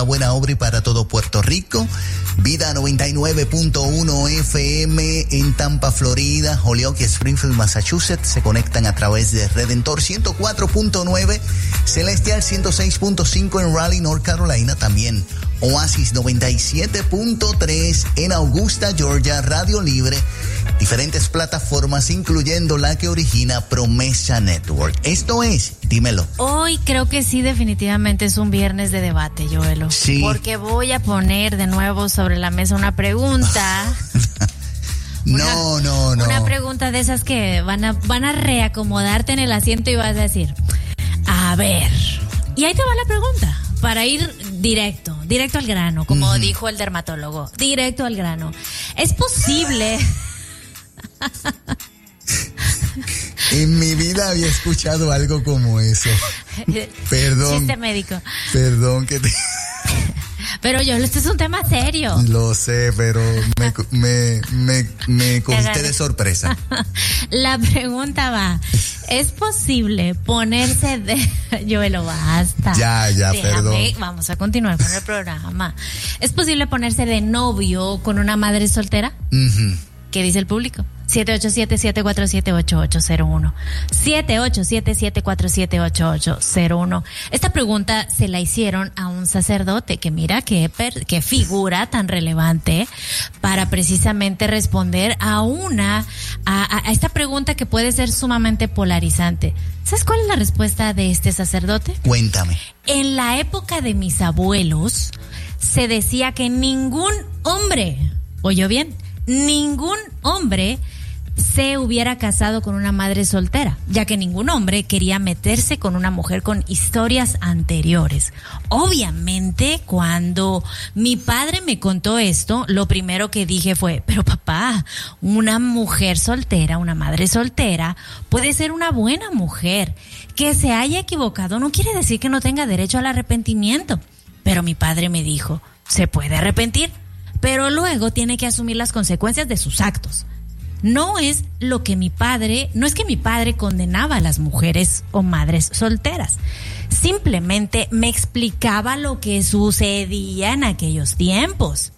buena obra y para todo Puerto Rico. Vida 99.1 FM en Tampa, Florida. Holyoke y Springfield, Massachusetts se conectan a través de Redentor 104.9, Celestial 106.5 en Raleigh, North Carolina. También Oasis 97.3 en Augusta, Georgia. Radio Libre. Diferentes plataformas, incluyendo la que origina Promesa Network. Esto es, dímelo. Hoy creo que sí, definitivamente es un viernes de debate, Joelo. Sí. Porque voy a poner de nuevo sobre la mesa una pregunta. No. Una pregunta de esas que van a reacomodarte en el asiento y vas a decir, a ver. Y ahí te va la pregunta, para ir directo al grano, como dijo el dermatólogo, directo al grano. ¿Es posible? En mi vida había escuchado algo como eso. Perdón. Chiste médico. Perdón que te... Pero este es un tema serio. Lo sé, pero me cogiste de sorpresa. La pregunta va, ¿es posible ponerse de... Joelo, basta. Ya, Déjame, perdón. Vamos a continuar con el programa. ¿Es posible ponerse de novio con una madre soltera? ¿Qué dice el público? 787-747-8801. 787-747-8801. Esta pregunta se la hicieron a un sacerdote que mira qué figura tan relevante para precisamente responder a esta pregunta que puede ser sumamente polarizante. ¿Sabes cuál es la respuesta de este sacerdote? Cuéntame. En la época de mis abuelos se decía que ningún hombre, ¿oyó bien? Ningún hombre se hubiera casado con una madre soltera, ya que ningún hombre quería meterse con una mujer con historias anteriores. Obviamente, cuando mi padre me contó esto, lo primero que dije fue, pero papá, una mujer soltera, una madre soltera, puede ser una buena mujer. Que se haya equivocado no quiere decir que no tenga derecho al arrepentimiento. Pero mi padre me dijo, se puede arrepentir, pero luego tiene que asumir las consecuencias de sus actos. No es que mi padre condenaba a las mujeres o madres solteras. Simplemente me explicaba lo que sucedía en aquellos tiempos.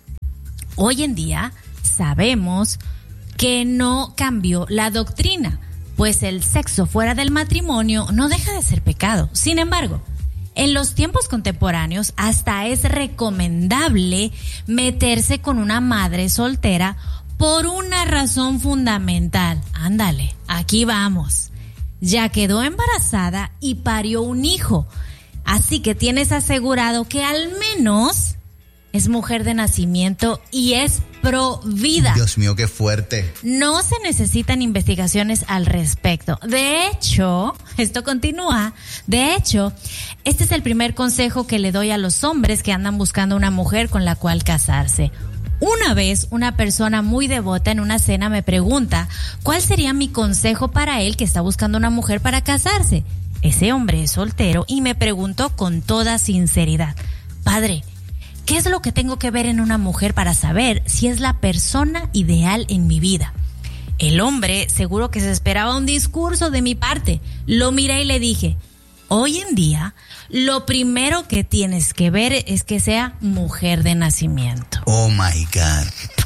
Hoy en día sabemos que no cambió la doctrina, pues el sexo fuera del matrimonio no deja de ser pecado. Sin embargo, en los tiempos contemporáneos hasta es recomendable meterse con una madre soltera por una razón fundamental. Ándale, aquí vamos. Ya quedó embarazada y parió un hijo. Así que tienes asegurado que al menos es mujer de nacimiento y es pro vida. Dios mío, qué fuerte. No se necesitan investigaciones al respecto. De hecho, esto continúa. De hecho, este es el primer consejo que le doy a los hombres que andan buscando una mujer con la cual casarse. Una vez, una persona muy devota en una cena me pregunta cuál sería mi consejo para él que está buscando una mujer para casarse. Ese hombre es soltero y me preguntó con toda sinceridad, padre, ¿qué es lo que tengo que ver en una mujer para saber si es la persona ideal en mi vida? El hombre seguro que se esperaba un discurso de mi parte. Lo miré y le dije, hoy en día, lo primero que tienes que ver es que sea mujer de nacimiento. Oh my God.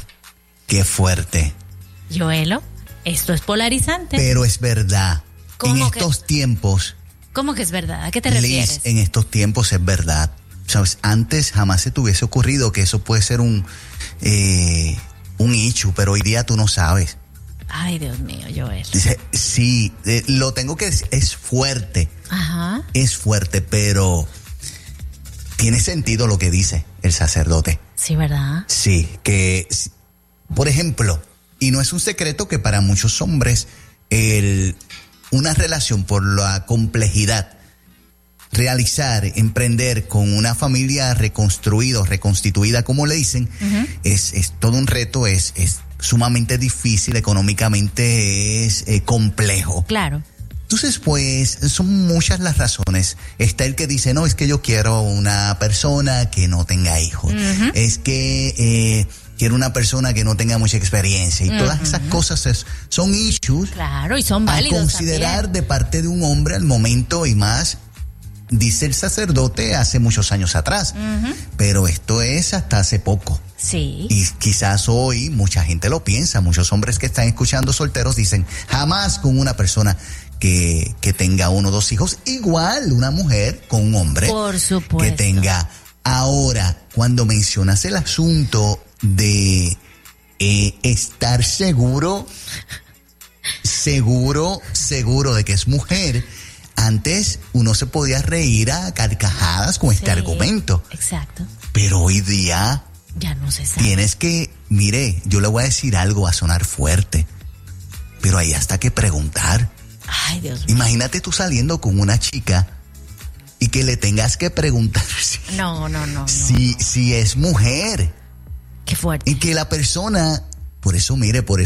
Qué fuerte. Joelo, esto es polarizante. Pero es verdad. En estos tiempos. ¿Cómo que es verdad? ¿A qué te refieres? Liz, en estos tiempos es verdad. ¿Sabes? Antes jamás se te hubiese ocurrido que eso puede ser un issue, pero hoy día tú no sabes. Ay, Dios mío, Joel. Dice, sí, lo tengo que decir, es fuerte. Ajá. Es fuerte, pero tiene sentido lo que dice el sacerdote. Sí, ¿verdad? Sí, que, por ejemplo, y no es un secreto que para muchos hombres una relación por la complejidad, realizar, emprender con una familia reconstruida o reconstituida, como le dicen, es todo un reto, es sumamente difícil, económicamente es complejo. Claro. Entonces, pues, son muchas las razones. Está el que dice, no, es que yo quiero una persona que no tenga hijos. Es que quiero una persona que no tenga mucha experiencia. Y todas esas cosas son issues. Claro, y son válidos a considerar también de parte de un hombre al momento y más dice el sacerdote hace muchos años atrás, pero esto es hasta hace poco. Sí. Y quizás hoy mucha gente lo piensa, muchos hombres que están escuchando solteros dicen, jamás con una persona que tenga 1 o 2 hijos, igual una mujer con un hombre. Por supuesto. Que tenga. Ahora, cuando mencionas el asunto de estar seguro de que es mujer, antes uno se podía reír a carcajadas con este argumento. Exacto. Pero hoy día ya no se sabe. Tienes que, mire, yo le voy a decir algo, va a sonar fuerte, pero hay hasta que preguntar. Ay, Dios mío. Imagínate tú saliendo con una chica y que le tengas que preguntar si es mujer. Qué fuerte. Y que la persona, por eso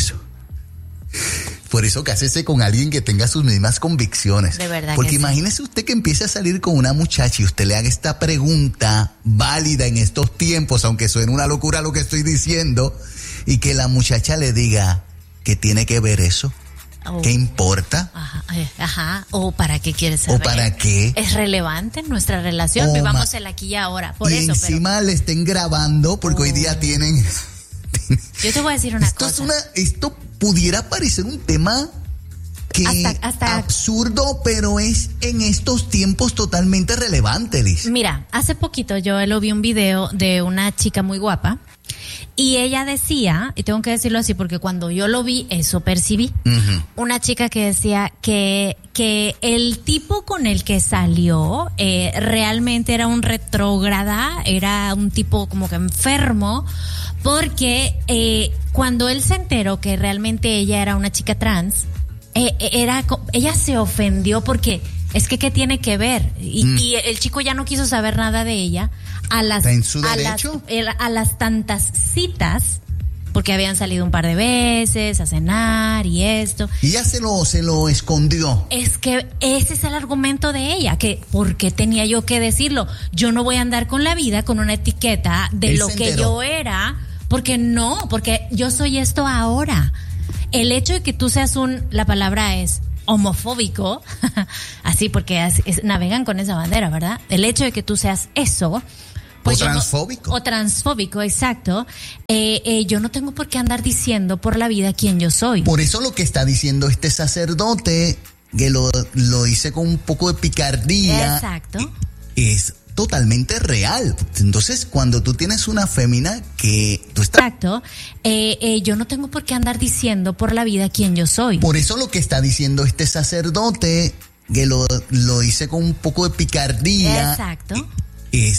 cásese con alguien que tenga sus mismas convicciones. De verdad. Porque que imagínese usted que empiece a salir con una muchacha y usted le haga esta pregunta válida en estos tiempos, aunque suene una locura lo que estoy diciendo, y que la muchacha le diga que tiene que ver eso. ¿Qué importa? Ajá. ¿O para qué quieres saber? ¿O para qué? ¿Es relevante en nuestra relación? Vivamos el aquí y ahora. Por y eso, encima le estén grabando porque hoy día tienen... Yo te voy a decir una cosa. Esto pudiera parecer un tema que hasta absurdo, pero es en estos tiempos totalmente relevante, Liz. Mira, hace poquito yo lo vi un video de una chica muy guapa y ella decía, y tengo que decirlo así porque cuando yo lo vi, eso percibí, una chica que decía que el tipo con el que salió realmente era un retrógrada, era un tipo como que enfermo, porque cuando él se enteró que realmente ella era una chica trans, ella se ofendió porque es que ¿qué tiene que ver? Y el chico ya no quiso saber nada de ella. ¿Está en su derecho? A las tantas citas, porque habían salido un par de veces a cenar y esto. Y ya se lo escondió. Es que ese es el argumento de ella, que ¿por qué tenía yo que decirlo? Yo no voy a andar con la vida con una etiqueta de lo que yo era, porque yo soy esto ahora. El hecho de que tú seas la palabra es homofóbico, así porque navegan con esa bandera, ¿verdad? El hecho de que tú seas eso, pues o transfóbico, exacto. Yo no tengo por qué andar diciendo por la vida quién yo soy. Por eso lo que está diciendo este sacerdote, que lo hice con un poco de picardía. Exacto. Es totalmente real. Entonces, cuando tú tienes una fémina que tú estás... Exacto. Yo no tengo por qué andar diciendo por la vida quién yo soy. Por eso lo que está diciendo este sacerdote, que lo hice con un poco de picardía. Exacto. Es